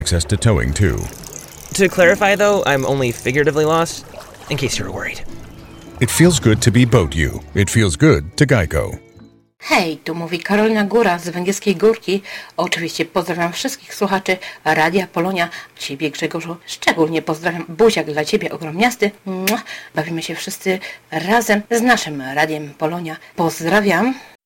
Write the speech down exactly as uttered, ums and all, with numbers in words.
access to towing too. To clarify, though, I'm only figuratively lost, in case you were worried. It feels good to be boat you. It feels good to Geico. Hej, tu mówi Karolina Góra z Węgierskiej Górki. Oczywiście pozdrawiam wszystkich słuchaczy Radia Polonia. Ciebie, Grzegorzu, szczególnie pozdrawiam. Buziak dla Ciebie ogromniasty. Bawimy się wszyscy razem z naszym Radiem Polonia. Pozdrawiam.